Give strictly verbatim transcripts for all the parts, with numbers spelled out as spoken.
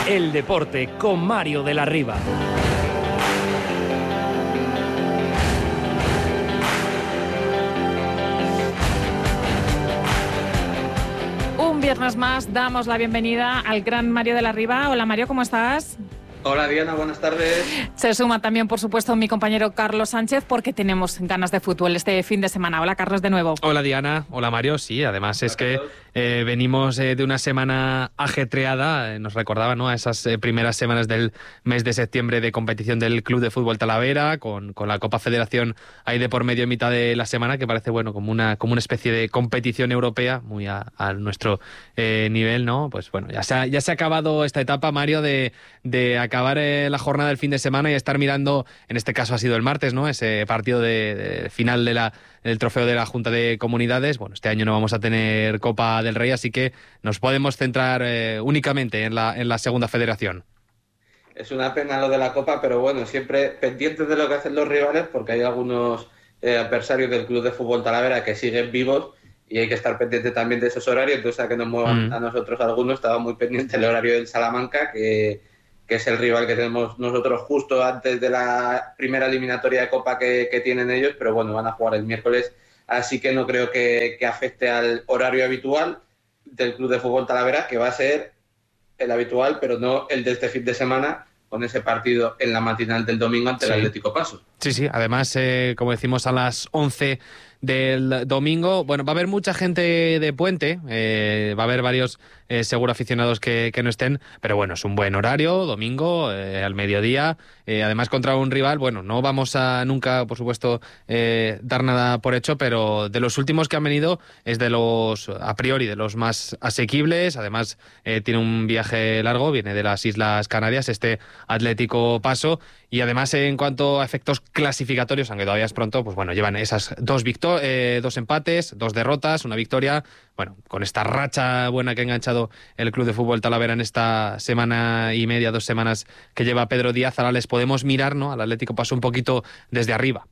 el deporte con Mario de la Riva. Un viernes más damos la bienvenida al gran Mario de la Riva. Hola Mario, ¿cómo estás? Hola Diana, buenas tardes. Se suma también, por supuesto, mi compañero Carlos Sánchez, porque tenemos ganas de fútbol este fin de semana. Hola Carlos, de nuevo. Hola Diana, hola Mario. Sí, además es que eh, venimos eh, de una semana ajetreada. Eh, nos recordaba, ¿no?, a esas eh, primeras semanas del mes de septiembre de competición del Club de Fútbol Talavera, con, con la Copa Federación ahí de por medio, en mitad de la semana, que parece, bueno, como una, como una especie de competición europea, muy a, a nuestro eh, nivel, ¿no? Pues bueno, ya se ha, ya se ha acabado esta etapa, Mario, de, de acabar eh, la jornada del fin de semana y estar mirando, en este caso ha sido el martes, ¿no?, ese partido de, de final de la, del trofeo de la Junta de Comunidades. Bueno, este año no vamos a tener Copa del Rey, así que nos podemos centrar eh, únicamente en la, en la segunda federación. Es una pena lo de la Copa, pero bueno, siempre pendientes de lo que hacen los rivales, porque hay algunos eh, adversarios del Club de Fútbol Talavera que siguen vivos y hay que estar pendiente también de esos horarios. Entonces, a que nos muevan mm. a nosotros algunos, estaba muy pendiente el horario del Salamanca, que, que es el rival que tenemos nosotros justo antes de la primera eliminatoria de Copa que, que tienen ellos, pero bueno, van a jugar el miércoles, así que no creo que, que afecte al horario habitual del Club de Fútbol Talavera, que va a ser el habitual, pero no el de este fin de semana, con ese partido en la matinal del domingo ante sí. el Atlético Paso. Sí, sí, además, eh, como decimos, a las once del domingo, bueno, va a haber mucha gente de puente, eh, va a haber varios eh, seguro aficionados que, que no estén, pero bueno, es un buen horario, domingo, eh, al mediodía, eh, además contra un rival, bueno, no vamos a nunca, por supuesto, eh, dar nada por hecho, pero de los últimos que han venido es de los, a priori, de los más asequibles. Además eh, tiene un viaje largo, viene de las Islas Canarias, este Atlético Paso, y además en cuanto a efectos clasificatorios, aunque todavía es pronto, pues bueno, llevan esas dos victorias, Eh, dos empates, dos derrotas, una victoria. Bueno, con esta racha buena que ha enganchado el Club de Fútbol Talavera en esta semana y media, dos semanas que lleva Pedro Díaz, ahora les podemos mirar, ¿no?, al Atlético Paso un poquito desde arriba.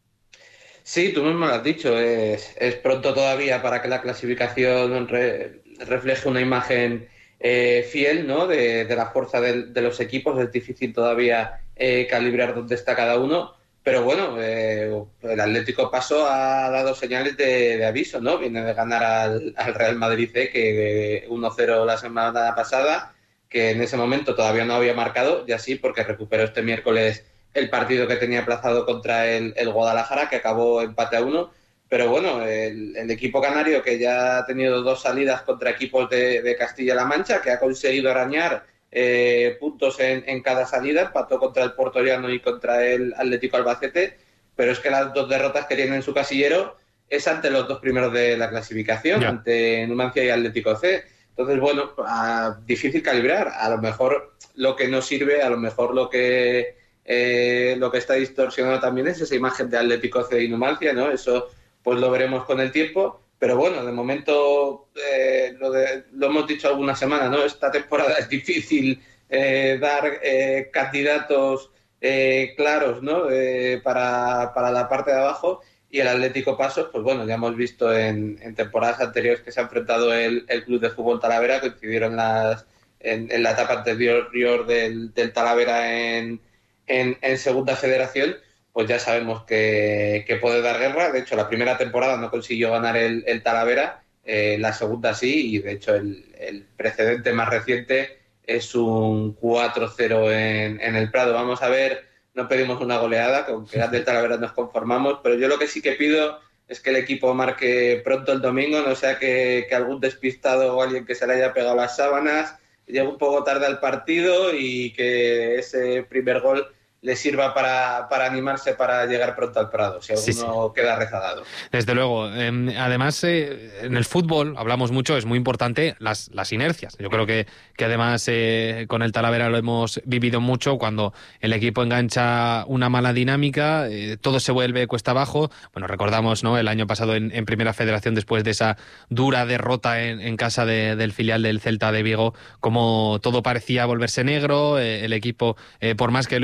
Sí, tú mismo lo has dicho, es, es pronto todavía para que la clasificación re, refleje una imagen eh, fiel, ¿no?, de, de la fuerza de, de los equipos. Es difícil todavía eh, calibrar dónde está cada uno. Pero bueno, eh, el Atlético Paso ha dado señales de, de aviso, ¿no? Viene de ganar al, al Real Madrid C, que uno cero la semana pasada, que en ese momento todavía no había marcado, ya sí, porque recuperó este miércoles el partido que tenía aplazado contra el, el Guadalajara, que acabó empate a uno. Pero bueno, el, el equipo canario, que ya ha tenido dos salidas contra equipos de, de Castilla-La Mancha, que ha conseguido arañar Eh, puntos en, en cada salida, empató contra el Portoriano y contra el Atlético Albacete, pero es que las dos derrotas que tiene en su casillero es ante los dos primeros de la clasificación, yeah. ante Numancia y Atlético C. Entonces, bueno, a, difícil calibrar. A lo mejor lo que no sirve, a lo mejor lo que eh, lo que está distorsionado también es esa imagen de Atlético C y Numancia, ¿no? Eso pues lo veremos con el tiempo. Pero bueno, de momento eh, lo, de, lo hemos dicho alguna semana, ¿no? Esta temporada es difícil eh, dar eh, candidatos eh, claros, ¿no? Eh, para, para la parte de abajo, y el Atlético Paso, pues bueno, ya hemos visto en, en temporadas anteriores que se ha enfrentado el, el Club de Fútbol Talavera, coincidieron las, en, en la etapa anterior del, del Talavera en, en, en Segunda Federación. Pues ya sabemos que, que puede dar guerra. De hecho, la primera temporada no consiguió ganar el, el Talavera, eh, la segunda sí, y de hecho el, el precedente más reciente es un cuatro cero en, en el Prado. Vamos a ver, no pedimos una goleada, con que del Talavera nos conformamos, pero yo lo que sí que pido es que el equipo marque pronto el domingo, no sea que, que algún despistado o alguien que se le haya pegado las sábanas llegue un poco tarde al partido y que ese primer gol le sirva para, para animarse para llegar pronto al Prado, si alguno sí, sí. queda rezagado. Desde luego. Eh, además, eh, en el fútbol, hablamos mucho, es muy importante las, las inercias. Yo creo que, que además eh, con el Talavera lo hemos vivido mucho. Cuando el equipo engancha una mala dinámica, eh, todo se vuelve cuesta abajo. Bueno, recordamos, ¿no?, el año pasado en, en Primera Federación, después de esa dura derrota en, en casa de, del filial del Celta de Vigo, como todo parecía volverse negro, eh, el equipo, eh, por más que lo intentaba,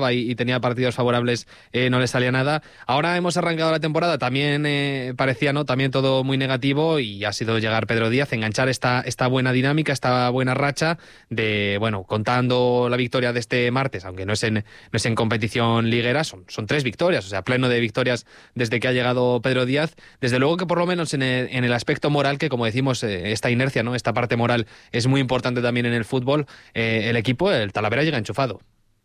jugaba y, y tenía partidos favorables, eh, no le salía nada. Ahora hemos arrancado la temporada, también eh, parecía, ¿no? También todo muy negativo, y ha sido llegar Pedro Díaz, enganchar esta, esta buena dinámica, esta buena racha de, bueno, contando la victoria de este martes, aunque no es en, no es en competición liguera, son, son tres victorias, o sea, pleno de victorias desde que ha llegado Pedro Díaz. Desde luego que por lo menos en el, en el aspecto moral, que como decimos, eh, esta inercia, ¿no? Esta parte moral es muy importante también en el fútbol, eh, el equipo, el Talavera, llega enchufado.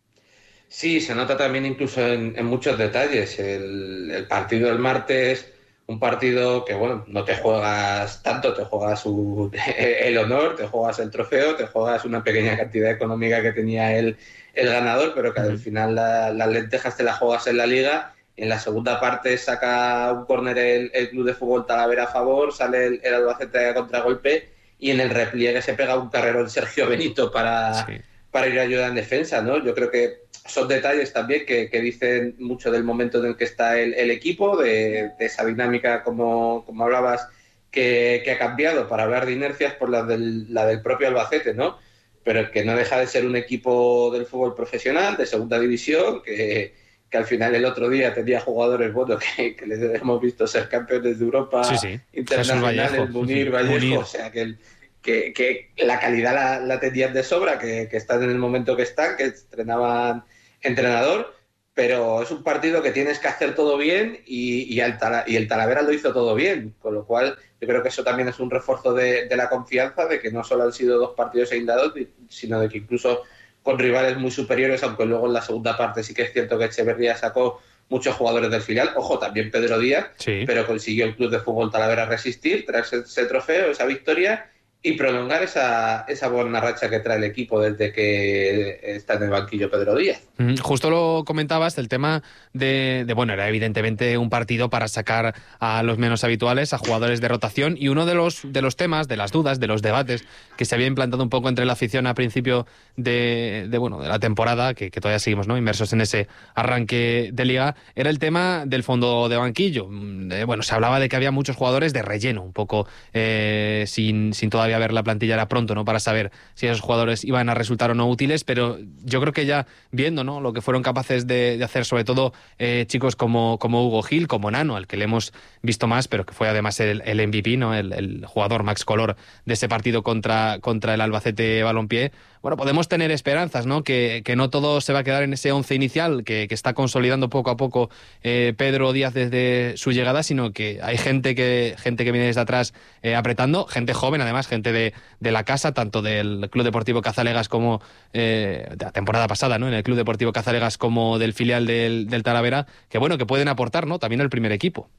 Sí, se nota también incluso en, en muchos detalles. El, el partido del martes, un partido que, bueno, no te juegas tanto, te juegas un, el honor, te juegas el trofeo, te juegas una pequeña cantidad económica que tenía el, el ganador, pero que al final la, las lentejas te las juegas en la liga. En la segunda parte saca un córner el, el Club de Fútbol Talavera a favor, sale el, el Albacete a contragolpe, y en el repliegue se pega un carrerón Sergio Benito para, sí. para ir a ayudar en defensa, ¿no? Yo creo que son detalles también que, que dicen mucho del momento en el que está el, el equipo, de, de esa dinámica, como, como hablabas, que, que ha cambiado, para hablar de inercias, por la del, la del propio Albacete, ¿no? Pero que no deja de ser un equipo del fútbol profesional, de segunda división, que, que al final el otro día tenía jugadores, bueno, que, que les hemos visto ser campeones de Europa, sí, sí. internacionales, Munir, Vallejo, Munir. O sea, que, el, que, que la calidad la, la tenían de sobra, que, que están en el momento que están, que estrenaban entrenador, pero es un partido que tienes que hacer todo bien, y, y, el, Tala, y el Talavera lo hizo todo bien, con lo cual yo creo que eso también es un refuerzo de, de la confianza, de que no solo han sido dos partidos aislados, sino de que incluso con rivales muy superiores, aunque luego en la segunda parte sí que es cierto que Echeverría sacó muchos jugadores del filial, ojo, también Pedro Díaz, sí. pero consiguió el Club de Fútbol Talavera resistir, traerse ese trofeo, esa victoria, y prolongar esa, esa buena racha que trae el equipo desde que está en el banquillo Pedro Díaz. Justo lo comentabas, el tema de, de, bueno, era evidentemente un partido para sacar a los menos habituales, a jugadores de rotación, y uno de los, de los temas, de las dudas, de los debates que se había implantado un poco entre la afición a principio de, de, bueno, de la temporada, que, que todavía seguimos, ¿no?, inmersos en ese arranque de liga, era el tema del fondo de banquillo. Eh, bueno, se hablaba de que había muchos jugadores de relleno, un poco eh, sin, sin todavía ver la plantilla, era pronto, ¿no?, para saber si esos jugadores iban a resultar o no útiles, pero yo creo que ya viendo, ¿no?, lo que fueron capaces de, de hacer, sobre todo eh, chicos como, como Hugo Gil, como Nano, al que le hemos visto más, pero que fue además el, el M V P, ¿no?, el, el jugador Max Color de ese partido contra, contra el Albacete Balompié. Bueno, podemos tener esperanzas, ¿no?, que, que no todo se va a quedar en ese once inicial que, que está consolidando poco a poco eh, Pedro Díaz desde su llegada, sino que hay gente que, gente que viene desde atrás eh, apretando, gente joven además, gente de, de la casa, tanto del Club Deportivo Cazalegas como eh, de la temporada pasada, ¿no?, en el Club Deportivo Cazalegas, como del filial del, del Talavera, que bueno, que pueden aportar, ¿no?, también al primer equipo.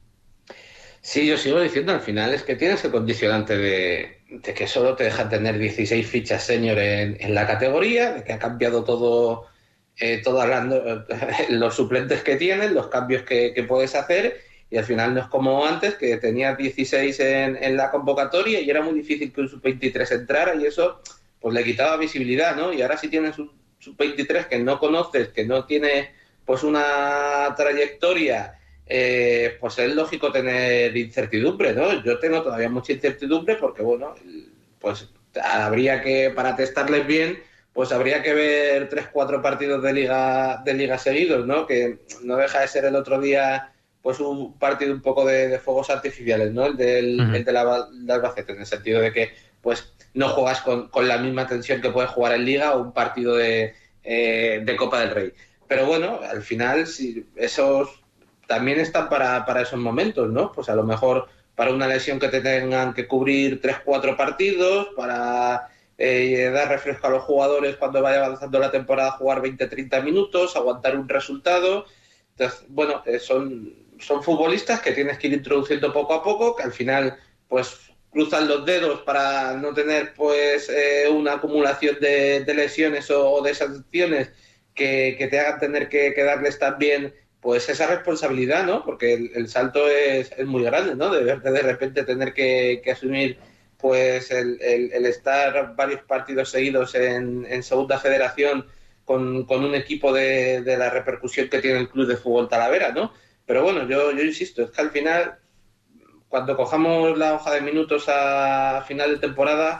Sí, yo sigo diciendo, al final es que tienes el condicionante de, de que solo te dejan tener dieciséis fichas senior en, en la categoría, de que ha cambiado todo, eh, todo hablando, los suplentes que tienes, los cambios que, que puedes hacer, y al final no es como antes, que tenías dieciséis en, en la convocatoria y era muy difícil que un sub veintitrés entrara, y eso pues le quitaba visibilidad, ¿no? Y ahora sí tienes un sub veintitrés que no conoces, que no tiene pues una trayectoria, eh, pues es lógico tener incertidumbre, ¿no? Yo tengo todavía mucha incertidumbre porque, bueno, pues habría que, para testarles bien, pues habría que ver tres, cuatro partidos de liga, de liga seguidos, ¿no? Que no deja de ser el otro día pues un partido un poco de, de fuegos artificiales, ¿no? El del, uh-huh. el de la, de Albacete, en el sentido de que pues no juegas con, con la misma tensión que puedes jugar en Liga o un partido de, eh, de Copa del Rey. Pero bueno, al final si esos también están para, para esos momentos, ¿no? Pues a lo mejor para una lesión que te tengan que cubrir tres, cuatro partidos, para eh, dar refresco a los jugadores cuando vaya avanzando la temporada, jugar veinte, treinta minutos, aguantar un resultado. Entonces, bueno, eh, son, son futbolistas que tienes que ir introduciendo poco a poco, que al final pues cruzan los dedos para no tener pues eh, una acumulación de, de lesiones o, o de sanciones que, que te hagan tener que, que darles también pues esa responsabilidad, ¿no? Porque el, el salto es, es muy grande, ¿no? De verte de repente tener que, que asumir pues el, el, el estar varios partidos seguidos en, en segunda federación con, con un equipo de, de la repercusión que tiene el Club de Fútbol Talavera, ¿no? Pero bueno, yo, yo insisto, es que al final, cuando cojamos la hoja de minutos a final de temporada,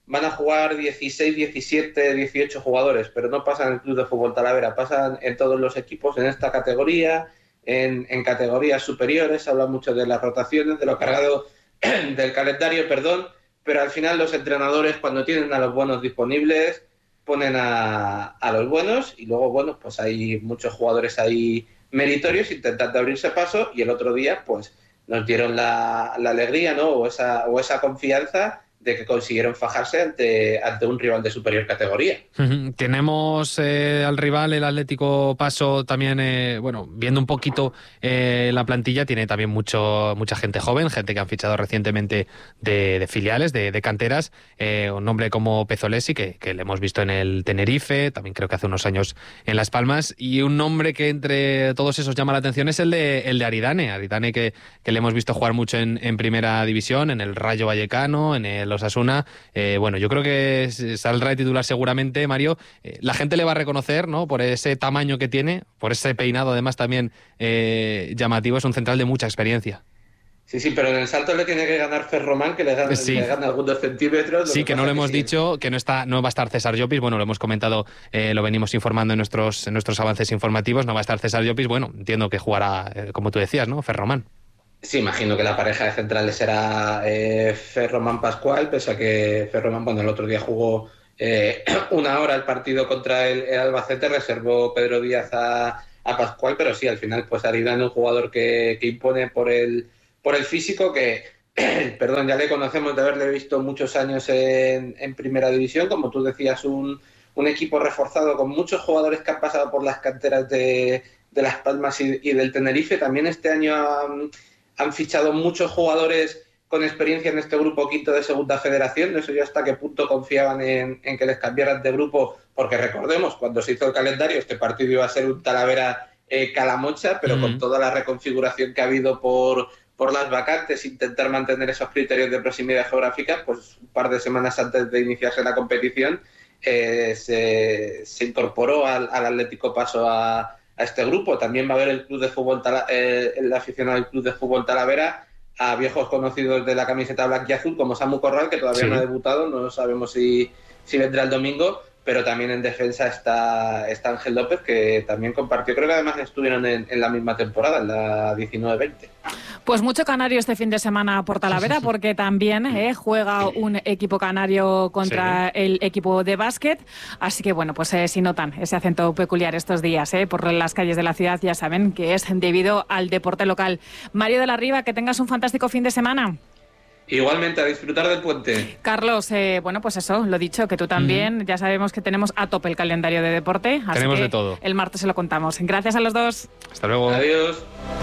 van a jugar dieciséis, diecisiete, dieciocho jugadores, pero no pasa en el Club de Fútbol Talavera, pasan en todos los equipos en esta categoría, en, en categorías superiores, se habla mucho de las rotaciones, de lo cargado del calendario, perdón, pero al final los entrenadores, cuando tienen a los buenos disponibles, ponen a, a los buenos, y luego, bueno, pues hay muchos jugadores ahí meritorios intentando abrirse paso, y el otro día, pues, nos dieron la, la alegría, ¿no? O esa, o esa confianza de que consiguieron fajarse ante, ante un rival de superior categoría. Uh-huh. Tenemos eh, al rival, el Atlético Paso, también, eh, bueno, viendo un poquito eh, la plantilla, tiene también mucho mucha gente joven, gente que han fichado recientemente de, de filiales, de, de canteras, eh, un nombre como Pezzolesi, que, que le hemos visto en el Tenerife, también creo que hace unos años en Las Palmas, y un nombre que entre todos esos llama la atención es el de, el de Aridane, Aridane que, que le hemos visto jugar mucho en, en Primera División, en el Rayo Vallecano, en el Osasuna. Eh, bueno, yo creo que saldrá de titular seguramente, Mario. Eh, la gente le va a reconocer, ¿no? Por ese tamaño que tiene, por ese peinado además también eh, llamativo. Es un central de mucha experiencia. Sí, sí, pero en el salto le tiene que ganar Ferromán, que le gana, sí. le gana algunos centímetros. Sí, que, que no lo hemos que dicho, sí. que no está, no va a estar César Llopis. Bueno, lo hemos comentado, eh, lo venimos informando en nuestros, en nuestros avances informativos. No va a estar César Llopis. Bueno, entiendo que jugará, eh, como tú decías, ¿no? Ferromán. Sí, imagino que la pareja de centrales será eh, Ferromán Pascual, pese a que Ferromán, bueno, el otro día jugó eh, una hora el partido contra el, el Albacete, reservó Pedro Díaz a, a Pascual, pero sí, al final, pues Aridane, un jugador que, que impone por el, por el físico, que, perdón, ya le conocemos de haberle visto muchos años en, en Primera División, como tú decías, un, un equipo reforzado con muchos jugadores que han pasado por las canteras de, de Las Palmas y, y del Tenerife. También este año han Han fichado muchos jugadores con experiencia en este grupo quinto de Segunda Federación. No sé yo hasta qué punto confiaban en, en que les cambiaran de grupo, porque recordemos, cuando se hizo el calendario, este partido iba a ser un Talavera eh, Calamocha, pero mm. con toda la reconfiguración que ha habido por, por las vacantes, intentar mantener esos criterios de proximidad geográfica, pues un par de semanas antes de iniciarse la competición, eh, se, se incorporó al, al Atlético Paso a a este grupo. También va a haber el club de fútbol Tala, eh, el aficionado del Club de Fútbol Talavera, a viejos conocidos de la camiseta blanca y azul como Samu Corral, que todavía sí. no ha debutado, no sabemos si, si vendrá el domingo, pero también en defensa está, está Ángel López, que también compartió, creo que además estuvieron en, en la misma temporada, en la diecinueve veinte. Pues mucho canario este fin de semana por Talavera, porque también eh, juega un equipo canario contra sí. el equipo de básquet. Así que, bueno, pues eh, si notan ese acento peculiar estos días eh, por las calles de la ciudad, ya saben que es debido al deporte local. Mario de la Riva, que tengas un fantástico fin de semana. Igualmente, a disfrutar del puente. Carlos, eh, bueno, pues eso, lo dicho, que tú también. Mm. Ya sabemos que tenemos a tope el calendario de deporte. Así tenemos que de todo. El martes se lo contamos. Gracias a los dos. Hasta luego. Adiós.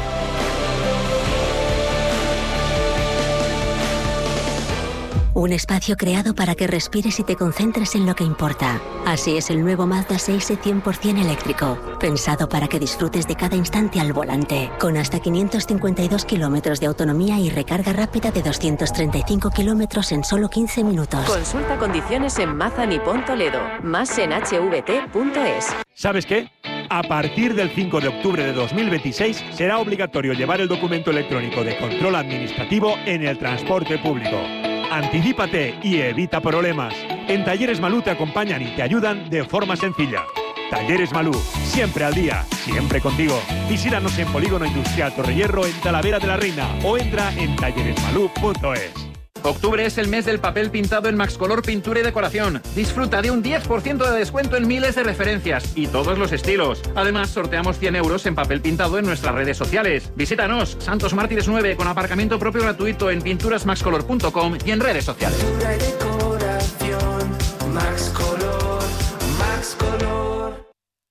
Un espacio creado para que respires y te concentres en lo que importa. Así es el nuevo Mazda seis e cien por ciento eléctrico. Pensado para que disfrutes de cada instante al volante. Con hasta quinientos cincuenta y dos kilómetros de autonomía y recarga rápida de doscientos treinta y cinco kilómetros en solo quince minutos. Consulta condiciones en Mazda Nippon Toledo. Más en h v t punto es. ¿Sabes qué? A partir del cinco de octubre de dos mil veintiséis será obligatorio llevar el documento electrónico de control administrativo en el transporte público. Anticípate y evita problemas. En Talleres Malú te acompañan y te ayudan de forma sencilla. Talleres Malú, siempre al día, siempre contigo. Visítanos en Polígono Industrial Torrehierro en Talavera de la Reina o entra en talleres malú punto es. Octubre es el mes del papel pintado en Maxcolor Pintura y Decoración. Disfruta de un diez por ciento de descuento en miles de referencias y todos los estilos. Además, sorteamos cien euros en papel pintado en nuestras redes sociales. Visítanos, Santos Mártires nueve, con aparcamiento propio gratuito en pinturas maxcolor punto com y en redes sociales. Pintura y decoración, Maxcolor, Maxcolor.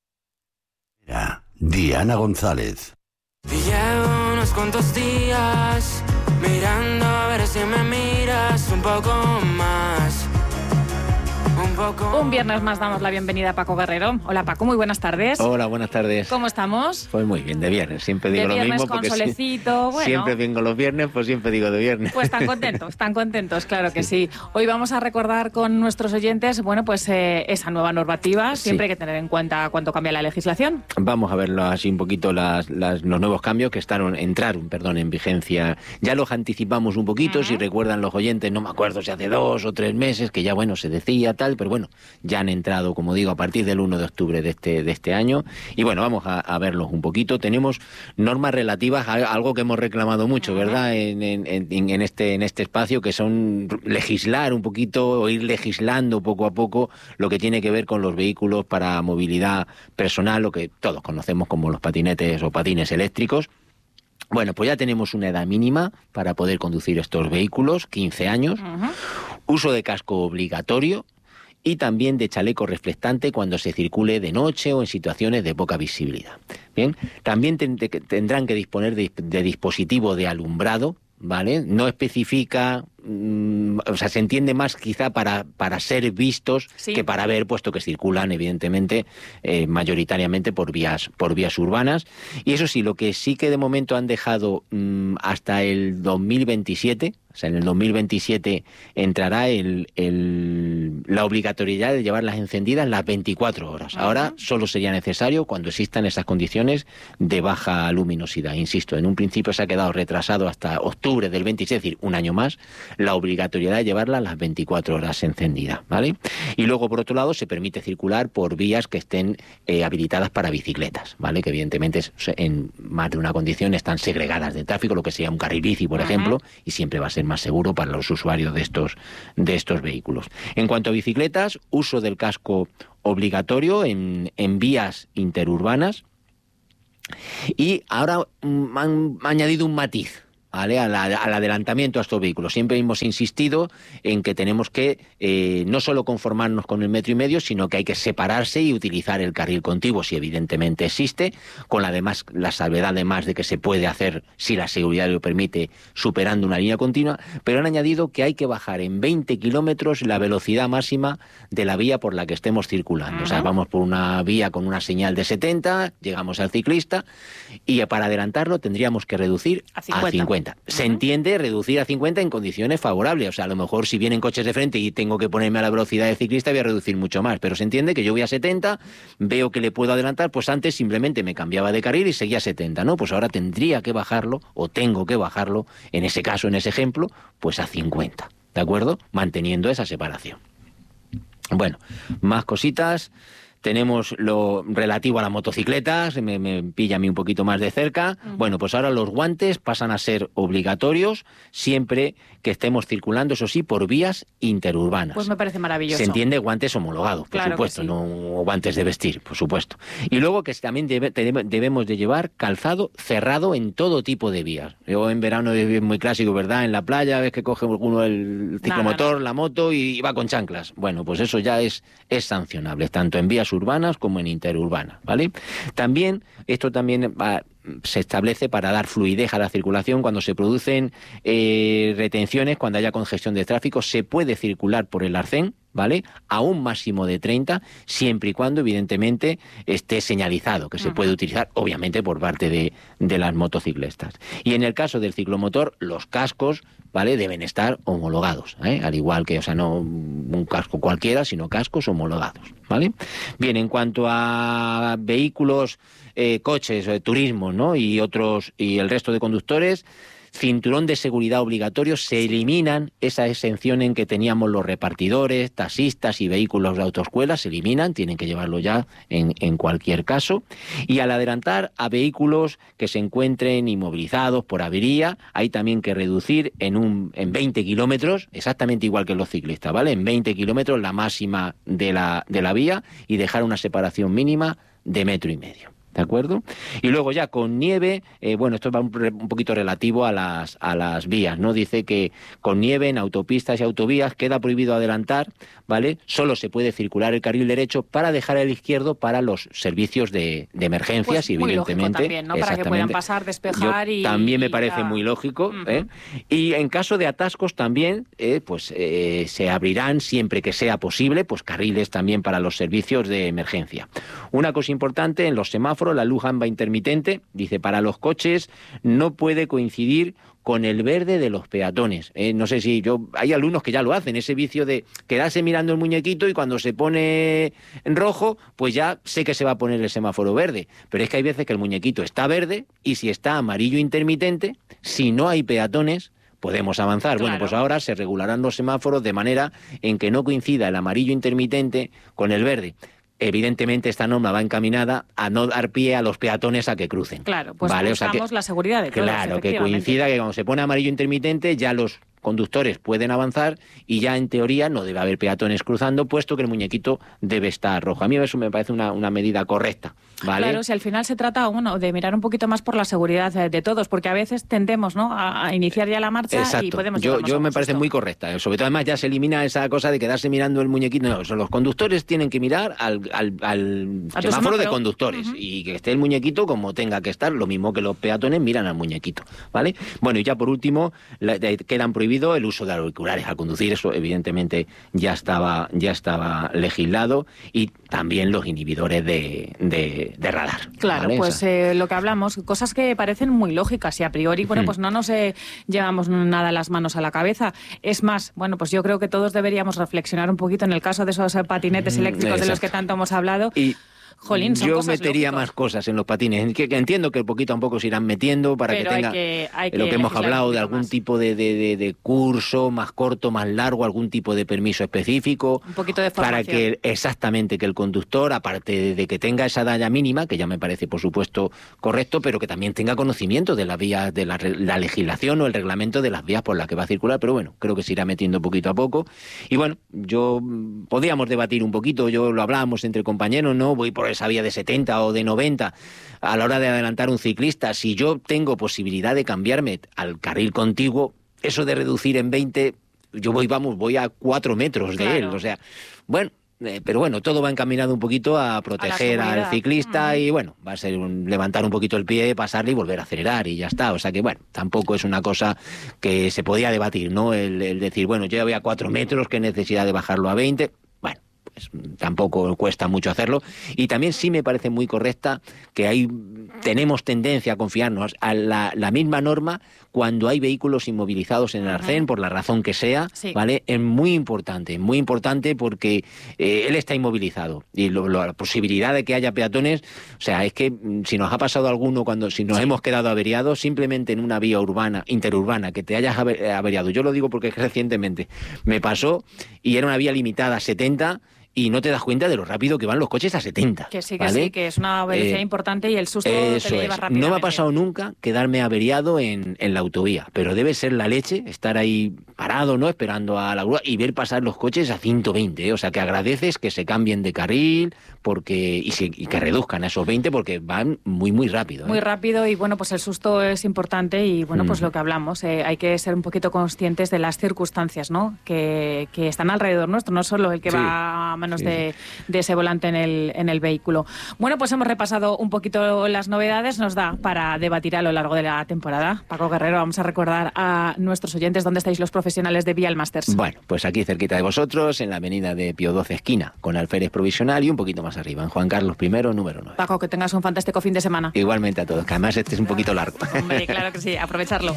Diana González. Llevo unos cuantos días mirando a ver si me miras un poco más, un poco poco. Un viernes más damos la bienvenida a Paco Guerrero. Hola Paco, muy buenas tardes. Hola, buenas tardes. ¿Cómo estamos? Pues muy bien, de viernes. Siempre digo de lo viernes mismo con porque solecito, si, bueno. siempre vengo los viernes, pues siempre digo de viernes. Pues están contentos, están contentos, claro que sí. Hoy vamos a recordar con nuestros oyentes, bueno, pues eh, esa nueva normativa. Siempre sí. Hay que tener en cuenta cuánto cambia la legislación. Vamos a verlo así un poquito las, las, los nuevos cambios que están, entraron, perdón, en vigencia. Ya los anticipamos un poquito, uh-huh. Si recuerdan los oyentes, no me acuerdo si hace dos o tres meses, que ya bueno, se decía tal, pero bueno, ya han entrado, como digo, a partir del uno de octubre de este, de este año. Y bueno, vamos a, a verlos un poquito. Tenemos normas relativas a algo que hemos reclamado mucho, ¿verdad? En, en, en, en, este, en este espacio, que son legislar un poquito, o ir legislando poco a poco lo que tiene que ver con los vehículos para movilidad personal, lo que todos conocemos como los patinetes o patines eléctricos. Bueno, pues ya tenemos una edad mínima para poder conducir estos vehículos, quince años, uh-huh. Uso de casco obligatorio y también de chaleco reflectante cuando se circule de noche o en situaciones de poca visibilidad. Bien, también ten, tendrán que disponer de, de dispositivo de alumbrado, ¿vale? No especifica, mmm, o sea, se entiende más quizá para, para ser vistos, sí, que para ver, puesto que circulan, evidentemente, eh, mayoritariamente por vías, por vías urbanas. Y eso sí, lo que sí que de momento han dejado mmm, hasta el dos mil veintisiete, o sea, en el dos mil veintisiete entrará el, el, la obligatoriedad de llevarlas encendidas las veinticuatro horas. Ahora uh-huh. Solo sería necesario cuando existan esas condiciones de baja luminosidad. Insisto, en un principio se ha quedado retrasado hasta octubre del veintisiete, es decir, un año más, la obligatoriedad de llevarlas las veinticuatro horas encendidas, ¿vale? Y luego, por otro lado, se permite circular por vías que estén eh, habilitadas para bicicletas, ¿vale? Que evidentemente en más de una condición están segregadas de tráfico, lo que sería un carril bici, por uh-huh. ejemplo, y siempre va a ser más seguro para los usuarios de estos, de estos vehículos. En cuanto a bicicletas, uso del casco obligatorio en, en vías interurbanas. Y ahora mm, han añadido un matiz, ¿vale? Al, al adelantamiento a estos vehículos. Siempre hemos insistido en que tenemos que eh, no solo conformarnos con el metro y medio, sino que hay que separarse y utilizar el carril contiguo, si evidentemente existe, con la, demás, la salvedad además de que se puede hacer, si la seguridad lo permite, superando una línea continua, pero han añadido que hay que bajar en veinte kilómetros la velocidad máxima de la vía por la que estemos circulando. Uh-huh. O sea, vamos por una vía con una señal de setenta, llegamos al ciclista, y para adelantarlo tendríamos que reducir a cincuenta. A cincuenta. Se uh-huh. entiende reducir a cincuenta en condiciones favorables. O sea, a lo mejor si vienen coches de frente y tengo que ponerme a la velocidad del ciclista, voy a reducir mucho más. Pero se entiende que yo voy a setenta, veo que le puedo adelantar, pues antes simplemente me cambiaba de carril y seguía a setenta, ¿no? Pues ahora tendría que bajarlo, o tengo que bajarlo, en ese caso, en ese ejemplo, pues a cincuenta, ¿de acuerdo? Manteniendo esa separación. Bueno, más cositas. Tenemos lo relativo a las motocicletas, me, me pilla a mí un poquito más de cerca. Uh-huh. Bueno, pues ahora los guantes pasan a ser obligatorios siempre que estemos circulando, eso sí, por vías interurbanas. Pues me parece maravilloso. Se entiende guantes homologados, por claro supuesto, sí. No guantes de vestir, por supuesto. Y luego que también debe, debemos de llevar calzado cerrado en todo tipo de vías. Yo en verano es muy clásico, ¿verdad? En la playa ves que coge uno el ciclomotor, no, no, no. la moto y va con chanclas. Bueno, pues eso ya es, es sancionable, tanto en vías urbanas como en interurbanas, ¿vale? También, esto también va, se establece para dar fluidez a la circulación cuando se producen eh, retenciones, cuando haya congestión de tráfico, se puede circular por el arcén, ¿vale? A un máximo de treinta, siempre y cuando, evidentemente, esté señalizado, que se uh-huh. puede utilizar, obviamente, por parte de, de las motociclistas. Y en el caso del ciclomotor, los cascos, ¿vale? Deben estar homologados, ¿eh? Al igual que, o sea, no un casco cualquiera, sino cascos homologados, ¿vale? Bien, en cuanto a vehículos, eh, coches, eh, turismo, ¿no? Y otros, y el resto de conductores, cinturón de seguridad obligatorio, se eliminan esa exención en que teníamos los repartidores, taxistas y vehículos de autoescuela, se eliminan, tienen que llevarlo ya en, en cualquier caso. Y al adelantar a vehículos que se encuentren inmovilizados por avería, hay también que reducir en, un, en veinte kilómetros, exactamente igual que los ciclistas, ¿vale? En veinte kilómetros la máxima de la, de la vía y dejar una separación mínima de metro y medio. ¿De acuerdo? Y luego ya con nieve, eh, bueno, esto va un, un poquito relativo a las, a las vías, ¿no? Dice que con nieve en autopistas y autovías queda prohibido adelantar, ¿vale? Solo se puede circular el carril derecho para dejar el izquierdo para los servicios de, de emergencias, pues y evidentemente... También, ¿no? Para que puedan pasar, despejar. Yo, y... También me y parece ya... muy lógico, uh-huh. ¿eh? Y en caso de atascos también, eh, pues eh, se abrirán, siempre que sea posible, pues carriles también para los servicios de emergencia. Una cosa importante, en los semáforos, la luz amba intermitente, dice, para los coches no puede coincidir con el verde de los peatones. Eh, no sé si yo... Hay alumnos que ya lo hacen, ese vicio de quedarse mirando el muñequito y cuando se pone en rojo, pues ya sé que se va a poner el semáforo verde. Pero es que hay veces que el muñequito está verde y si está amarillo intermitente, si no hay peatones, podemos avanzar. Claro. Bueno, pues ahora se regularán los semáforos de manera en que no coincida el amarillo intermitente con el verde. Evidentemente esta norma va encaminada a no dar pie a los peatones a que crucen. Claro, pues ¿vale? buscamos o sea que, la seguridad de todos. Claro, que coincida que cuando se pone amarillo intermitente ya los conductores pueden avanzar y ya en teoría no debe haber peatones cruzando, puesto que el muñequito debe estar rojo. A mí eso me parece una, una medida correcta, ¿vale? Claro, si al final se trata, bueno, de mirar un poquito más por la seguridad de, de todos, porque a veces tendemos, ¿no?, a, a iniciar ya la marcha. Exacto. Y podemos yo, yo me parece muy correcta, sobre todo además ya se elimina esa cosa de quedarse mirando el muñequito. No, los conductores tienen que mirar al, al, al semáforo de conductores, uh-huh. y que esté el muñequito como tenga que estar, lo mismo que los peatones miran al muñequito, ¿vale? Bueno, y ya por último, la, de, quedan prohibido el uso de auriculares al conducir, eso evidentemente ya estaba, ya estaba legislado, y también los inhibidores de, de, de radar. Claro, ¿vale? Pues eh, lo que hablamos, cosas que parecen muy lógicas y a priori, bueno, pues no nos eh, llevamos nada las manos a la cabeza. Es más, bueno, pues yo creo que todos deberíamos reflexionar un poquito en el caso de esos patinetes eléctricos Exacto. de los que tanto hemos hablado. Y Jolín, son yo cosas metería lógicas. Más cosas en los patines. Que, que entiendo que poquito a poco se irán metiendo para Pero que tenga hay que, hay lo que, que hemos hablado de algún más. tipo de, de, de, de curso más corto, más largo, algún tipo de permiso específico. Un poquito de formación. Para que exactamente que el conductor, aparte de, de que tenga esa edad mínima, que ya me parece por supuesto correcto, pero que también tenga conocimiento de las vías, de la, la legislación o el reglamento de las vías por las que va a circular. Pero bueno, creo que se irá metiendo poquito a poco. Y bueno, yo podíamos debatir un poquito, yo lo hablábamos entre compañeros, ¿no? Voy por esa vía de setenta o de noventa a la hora de adelantar un ciclista. Si yo tengo posibilidad de cambiarme al carril contiguo, eso de reducir en veinte, yo voy, vamos, voy a cuatro metros de claro. él. O sea, bueno, eh, pero bueno, todo va encaminado un poquito a proteger a al ciclista mm. y bueno, va a ser un, levantar un poquito el pie, pasarle y volver a acelerar y ya está. O sea que bueno, tampoco es una cosa que se podía debatir, ¿no? El, el decir, bueno, yo ya voy a cuatro metros, ¿qué necesidad de bajarlo a veinte? Bueno, pues tampoco cuesta mucho hacerlo. Y también sí me parece muy correcta que hay, tenemos tendencia a confiarnos a la, la misma norma cuando hay vehículos inmovilizados en el arcén, uh-huh. por la razón que sea, sí. ¿vale? Es muy importante, muy importante porque eh, él está inmovilizado y lo, lo, la posibilidad de que haya peatones, o sea, es que si nos ha pasado alguno cuando si nos sí. hemos quedado averiados, simplemente en una vía urbana, interurbana, que te hayas averiado, yo lo digo porque recientemente me pasó y era una vía limitada a setenta y no te das cuenta de lo rápido que van los coches a setenta. Que sí, que ¿vale? sí, que es una velocidad eh, importante y el susto eso te lo lleva es. rápidamente. No me ha pasado nunca quedarme averiado en, en la autovía, pero debe ser la leche estar ahí parado, ¿no? Esperando a la grúa y ver pasar los coches a ciento veinte, ¿eh? O sea, que agradeces que se cambien de carril porque y, se, y que reduzcan a esos veinte porque van muy, muy rápido, ¿eh? Muy rápido y, bueno, pues el susto es importante y, bueno, pues mm. lo que hablamos, eh, hay que ser un poquito conscientes de las circunstancias, ¿no? Que, que están alrededor nuestro, no solo el que sí. va a manos sí. de, de ese volante en el, en el vehículo. Bueno, pues hemos repasado un poquito las novedades, nos da para debatir a lo largo de la temporada. Paco Guerrero, vamos a recordar a nuestros oyentes dónde estáis los profesionales de Vial Masters. Bueno, pues aquí cerquita de vosotros, en la avenida de Pío doce, esquina, con Alférez Provisional y un poquito más arriba, en Juan Carlos primero, número nueve. Paco, que tengas un fantástico fin de semana. Igualmente a todos, que además este es un poquito largo. Hombre, claro que sí, aprovecharlo.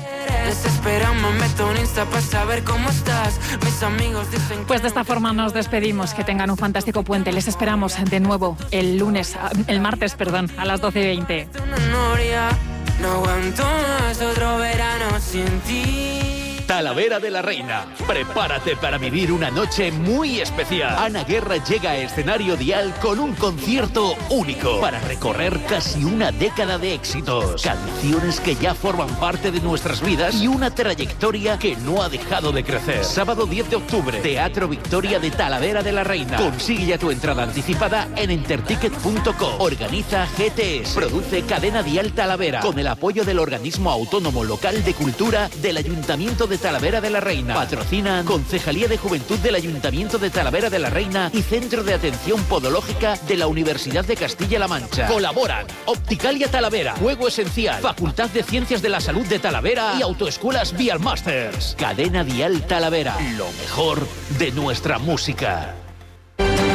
Pues de esta forma nos despedimos, que tengan un fantástico puente. Les esperamos de nuevo el lunes, el martes, perdón, a las doce y veinte. No aguanto más otro verano sin ti. Talavera de la Reina. Prepárate para vivir una noche muy especial. Ana Guerra llega a escenario Dial con un concierto único para recorrer casi una década de éxitos, canciones que ya forman parte de nuestras vidas y una trayectoria que no ha dejado de crecer. Sábado diez de octubre, Teatro Victoria de Talavera de la Reina. Consigue ya tu entrada anticipada en enterticket punto com. Organiza G T S. Produce Cadena Dial Talavera con el apoyo del Organismo Autónomo Local de Cultura del Ayuntamiento de Talavera de la Reina. Patrocinan Concejalía de Juventud del Ayuntamiento de Talavera de la Reina y Centro de Atención Podológica de la Universidad de Castilla-La Mancha. Colaboran Opticalia Talavera, Juego Esencial, Facultad de Ciencias de la Salud de Talavera y Autoescuelas Vial Masters. Cadena Dial Talavera, lo mejor de nuestra música.